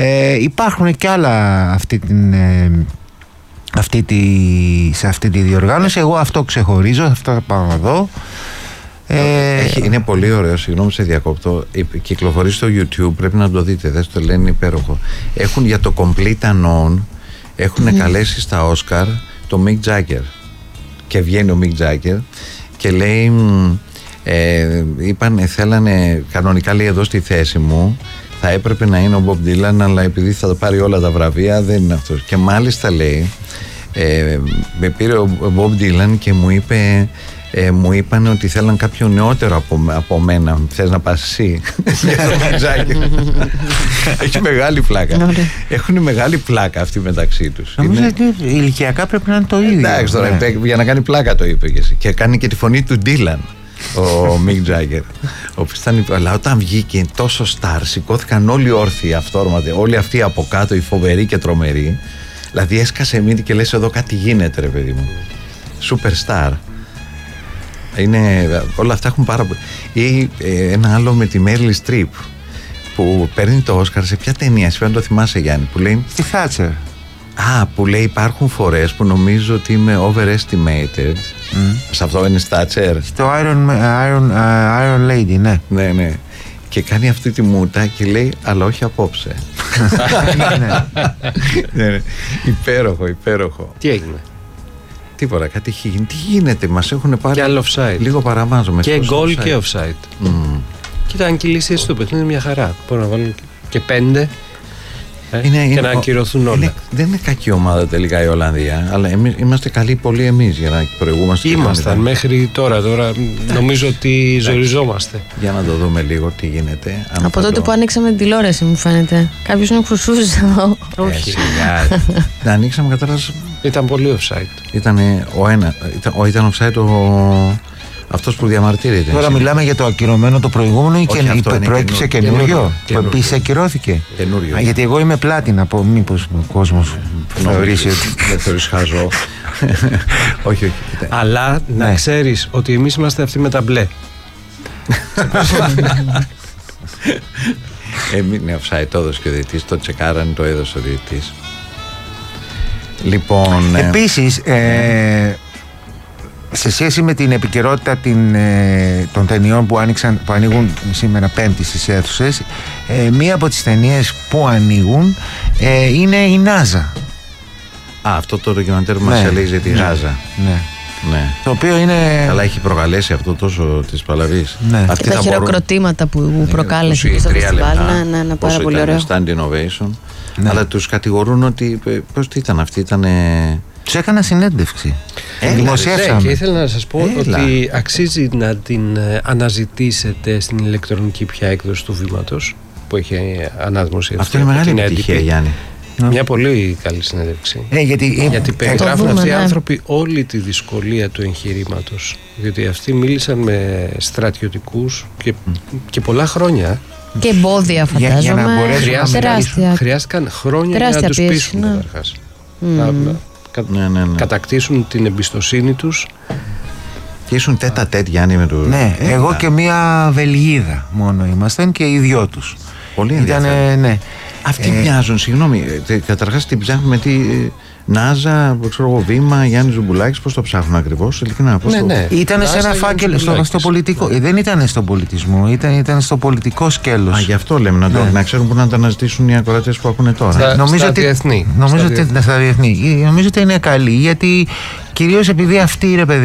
Υπάρχουν και άλλα σε αυτή τη διοργάνωση. Εγώ αυτό ξεχωρίζω, αυτά πάω να δω. Είναι πολύ ωραίο, συγγνώμη σε διακόπτω. Κυκλοφορεί στο YouTube, πρέπει να το δείτε. Δεν το λένε υπέροχο. Έχουν για το Complete Unknown, έχουν καλέσει στα Όσκαρ το Mick Jagger. Και βγαίνει ο Mick Jagger και λέει, θέλανε κανονικά, λέει, εδώ στη θέση μου θα έπρεπε να είναι ο Bob Dylan, αλλά επειδή θα πάρει όλα τα βραβεία δεν είναι αυτός. Και μάλιστα λέει, με πήρε ο Bob Dylan και μου είπαν ότι θέλαν κάποιο νεότερο από μένα. Θες να πας εσύ? Έχει μεγάλη πλάκα. Έχουν μεγάλη πλάκα αυτοί μεταξύ τους. Νομίζω ότι ηλικιακά πρέπει να είναι το ίδιο. Εντάξει τώρα, για να κάνει πλάκα το είπε και εσύ. Και κάνει και τη φωνή του Dylan ο Mick Jagger. Αλλά όταν βγήκε τόσο star, σηκώθηκαν όλοι όρθιοι αυτόρματα, όλοι αυτοί από κάτω, οι φοβεροί και τρομεροί. Δηλαδή έσκασε μύτη και λες, εδώ κάτι γίνεται, ρε παιδί μου. Superstar. Όλα αυτά έχουν πάρα πολύ. Ή ένα άλλο με τη Meryl Streep που παίρνει το Όσκαρ σε ποια ταινία, εσύ το θυμάσαι, Γιάννη, που λέει στη Thatcher. Που λέει υπάρχουν φορές που νομίζω ότι είμαι overestimated. Σε αυτό είναι Thatcher. Στο Iron Lady, ναι. Ναι. Και κάνει αυτή τη μούτα και λέει, αλλά όχι απόψε. Ναι. Υπέροχο. Τι έγινε? Τίποτα, κάτι έχει γίνει. Τι γίνεται, μας έχουν πάρει. Και άλλο offside. Λίγο παραμάζουμε. Και γκολ και offside. Κοίτα, αν κυλήσει έτσι το παιχνίδι, μια χαρά. Μπορώ να βάλουν και 5 και να ακυρωθούν όλα. Δεν είναι κακή ομάδα τελικά η Ολλανδία, αλλά είμαστε καλοί πολύ εμείς για να προηγούμαστε. Ήμασταν μέχρι τώρα. Νομίζω ότι ζοριζόμαστε. Για να το δούμε λίγο τι γίνεται. Από τότε που ανοίξαμε την τηλεόραση, μου φαίνεται. Κάποιος είναι χρυσούς εδώ. Όχι. Να ανοίξαμε καταρχάς. Ήταν πολύ offside. Ήταν offside αυτός που διαμαρτύρεται. Τώρα μιλάμε για το ακυρωμένο το προηγούμενο ή προέκυψε καινούριο που επίσης ακυρώθηκε? Καινούριο. Γιατί εγώ είμαι πλάτη να πω, μήπως ο κόσμος θεωρήσει ότι δεν θεωρείς χαζό. Όχι. Αλλά να ξέρεις ότι εμείς είμαστε αυτοί με τα μπλε. Είναι offside, το έδωσε και ο διαιτητής, το τσεκάρανε, το έδωσε ο διαιτητής. Λοιπόν, επίσης σε σχέση με την επικαιρότητα των ταινιών που ανοίγουν σήμερα Πέμπτη στις αίθουσες, μία από τις ταινίες που ανοίγουν είναι η Νάζα. Αυτό το ντοκιμαντέρ που μας έλεγε τη Γάζα. Ναι. Το οποίο είναι. Αλλά έχει προκαλέσει αυτό τόσο της Παλαβής. Ναι. Και τα χειροκροτήματα που προκάλεσε στο φεστιβάλ. Ναι, πάρα πολύ ωραίο. Stand innovation. Ναι. Αλλά τους κατηγορούν ότι. Πώς ήταν αυτή, τους έκανα συνέντευξη. Δημοσιεύσαμε. Και ήθελα να σας πω ότι αξίζει να την αναζητήσετε στην ηλεκτρονική πια έκδοση του Βήματος που έχει ανάδημωση. Αυτό είναι μεγάλη επιτυχία, Γιάννη. Μια πολύ καλή συνέντευξη. Γιατί περιγράφουν αυτοί οι άνθρωποι όλη τη δυσκολία του εγχειρήματος. Διότι αυτοί μίλησαν με στρατιωτικούς και πολλά χρόνια. Και εμπόδια, φαντάζομαι. Χρειάστηκαν χρόνια για να τους πείσουν καταρχάς. Να κατακτήσουν την εμπιστοσύνη τους. Και ήσουν τέτα τέτ, Γιάννη, με τους. Ναι, εγώ και μια Βελγίδα μόνο ήμασταν και οι δυο τους. Πολύ ενδιαφέρον. Ναι. Αυτοί μοιάζουν, συγγνώμη, καταρχάς την ψάχνουμε Νάζα, Βήμα, Γιάννη Ζουμπουλάκης, πώς το ψάχνουν ακριβώς, ειλικρινά? Ναι. Ήταν σε ένα φάκελο στο πολιτικό. Δεν ήταν στον πολιτισμό, ήταν στο πολιτικό σκέλος. Γι' αυτό λέμε να ξέρουν που να τα αναζητήσουν οι ακροατές που ακούνε τώρα. Στα διεθνή. Νομίζω ότι είναι καλή, γιατί κυρίως επειδή αυτή, ρε παιδί